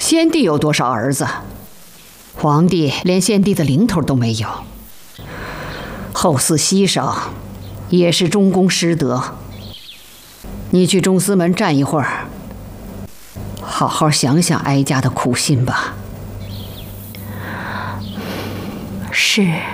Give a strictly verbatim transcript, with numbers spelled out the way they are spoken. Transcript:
先帝有多少儿子？皇帝连先帝的零头都没有。后嗣稀少，也是中宫失德。你去中司门站一会儿，好好想想哀家的苦心吧。 是。